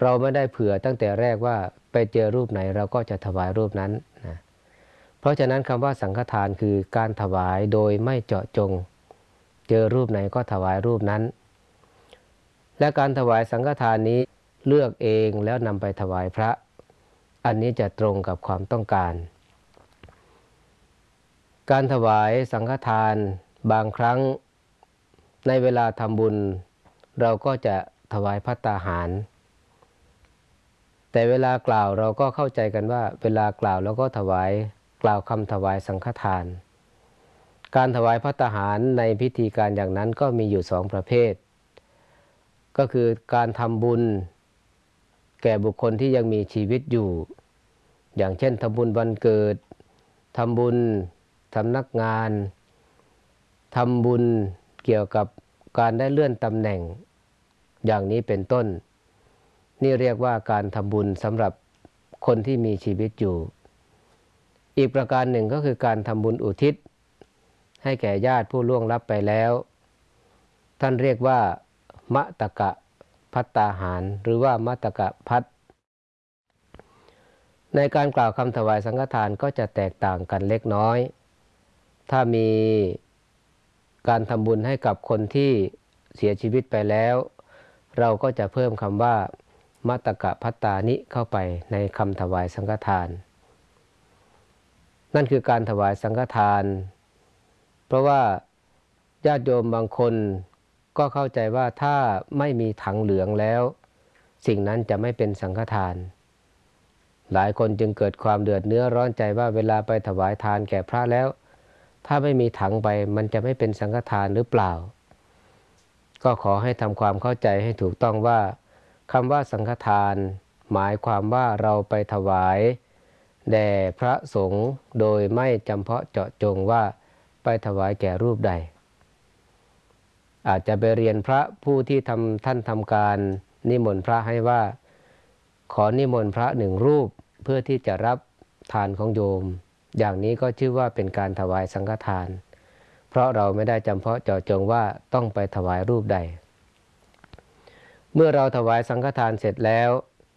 เราไม่ได้เผื่อตั้งแต่แรกว่าไปเจอรูปไหนเราก็จะถวายรูปนั้นนะเพราะฉะนั้นคำว่าสังฆทานคือการถวายโดยไม่เจาะจงเจอรูปไหนก็ถวายรูปนั้นและการถวายสังฆทานนี้เลือกเองแล้วนำไปถวายพระอันนี้จะตรงกับความต้องการการถวายสังฆทานบางครั้งในเวลาทำบุญเราก็จะถวายภัตตาหารแต่เวลากล่าวเราก็เข้าใจกันว่าเวลากล่าวแล้วก็ถวายกล่าวคำถวายสังฆทานการถวายภัตตาหารในพิธีการอย่างนั้นก็มีอยู่2ประเภทก็คือการทำบุญแก่บุคคลที่ยังมีชีวิตอยู่อย่างเช่นทำบุญวันเกิดทำบุญสำนักงานทำบุญเกี่ยวกับการได้เลื่อนตำแหน่งอย่างนี้เป็นต้นนี่เรียกว่าการทำบุญสำหรับคนที่มีชีวิตอยู่อีกประการหนึ่งก็คือการทำบุญอุทิศให้แก่ญาติผู้ล่วงลับไปแล้วท่านเรียกว่ามะตกะภัตตาหารหรือว่ามะตกะภัตในการกล่าวคำถวายสังฆทานก็จะแตกต่างกันเล็กน้อยถ้ามีการทำบุญให้กับคนที่เสียชีวิตไปแล้วเราก็จะเพิ่มคำว่ามะตกะภัตตานิเข้าไปในคำถวายสังฆทานนั่นคือการถวายสังฆทานเพราะว่าญาติโยมบางคนก็เข้าใจว่าถ้าไม่มีถังเหลืองแล้วสิ่งนั้นจะไม่เป็นสังฆทานหลายคนจึงเกิดความเดือดเนื้อร้อนใจว่าเวลาไปถวายทานแก่พระแล้วถ้าไม่มีถังไปมันจะไม่เป็นสังฆทานหรือเปล่าก็ขอให้ทำความเข้าใจให้ถูกต้องว่าคำว่าสังฆทานหมายความว่าเราไปถวายแด่พระสงฆ์โดยไม่จำเพาะเจาะจงว่าไปถวายแก่รูปใดอาจจะไปเรียนพระผู้ที่ท่านทำการนิมนต์พระให้ว่าขอนิมนต์พระ1 รูปเพื่อที่จะรับทานของโยมอย่างนี้ก็ชื่อว่าเป็นการถวายสังฆทานเพราะเราไม่ได้จำเพาะเจาะจงว่าต้องไปถวายรูปใดเมื่อเราถวายสังฆทานเสร็จแล้ว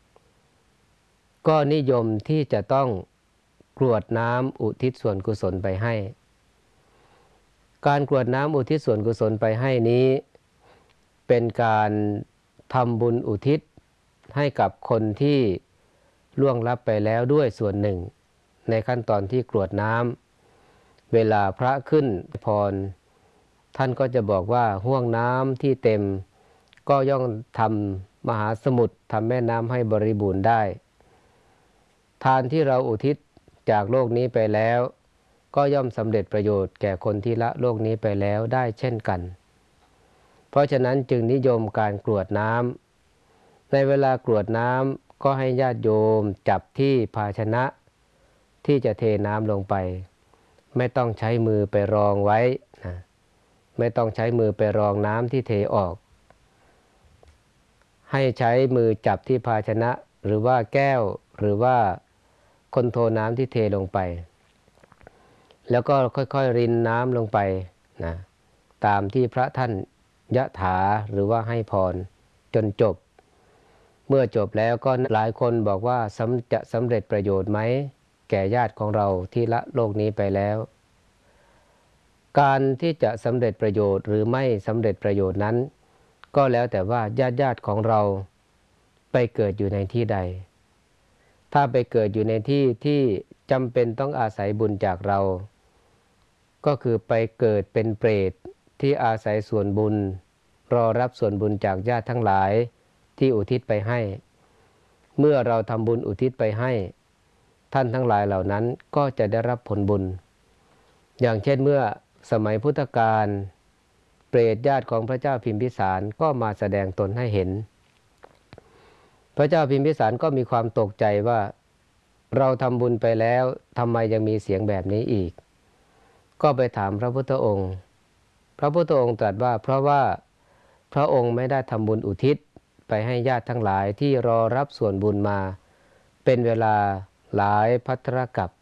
ก็นิยมที่จะต้องกรวดน้ำอุทิศส่วนกุศลไปให้การกรวดน้ำอุทิศส่วนกุศลไปให้นี้เป็นการทำบุญอุทิศให้กับคนที่ล่วงลับไปแล้วด้วยส่วนหนึ่งในขั้นตอนที่กรวดน้ำเวลาพระขึ้นพรท่านก็จะบอกว่าห้วงน้ำที่เต็มก็ย่อมทำมหาสมุทรทำแม่น้ำให้บริบูรณ์ได้ทานที่เราอุทิศจากโลกนี้ไปแล้วก็ย่อมสำเร็จประโยชน์แก่คนที่ละโลกนี้ไปแล้วได้เช่นกันเพราะฉะนั้นจึงนิยมการกรวดน้ำในเวลากรวดน้ำก็ให้ญาติโยมจับที่ภาชนะที่จะเทน้ำลงไปไม่ต้องใช้มือไปรองไว้นะไม่ต้องใช้มือไปรองน้ำที่เทออกให้ใช้มือจับที่ภาชนะหรือว่าแก้วหรือว่าคนโทน้ำที่เทลงไปแล้วก็ค่อยๆรินน้ำลงไปนะตามที่พระท่านยะถาหรือว่าให้พรจนจบเมื่อจบแล้วก็หลายคนบอกว่าจะสำเร็จประโยชน์ไหมแก่ญาติของเราที่ละโลกนี้ไปแล้วการที่จะสำเร็จประโยชน์หรือไม่สำเร็จประโยชน์นั้นก็แล้วแต่ว่าญาติของเราไปเกิดอยู่ในที่ใดถ้าไปเกิดอยู่ในที่ที่จำเป็นต้องอาศัยบุญจากเราก็คือไปเกิดเป็นเปรตที่อาศัยส่วนบุญรอรับส่วนบุญจากญาติทั้งหลายที่อุทิศไปให้เมื่อเราทำบุญอุทิศไปให้ท่านทั้งหลายเหล่านั้นก็จะได้รับผลบุญอย่างเช่นเมื่อสมัยพุทธกาลเปรตญาติของพระเจ้าพิมพิสารก็มาแสดงตนให้เห็นพระเจ้าพิมพิสารก็มีความตกใจว่าเราทำบุญไปแล้วทำไมยังมีเสียงแบบนี้อีกก็ไปถามพระพุทธองค์พระพุทธองค์ตรัสว่าเพราะว่าพระองค์ไม่ได้ทำบุญอุทิศไปให้ญาติทั้งหลายที่รอรับส่วนบุญมาเป็นเวลาหลายภัทรกัป